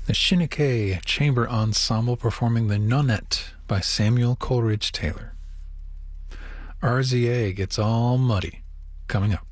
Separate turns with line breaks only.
The Shinnick Chamber Ensemble performing The Nonette by Samuel Coleridge Taylor. RZA Gets All Muddy, coming up.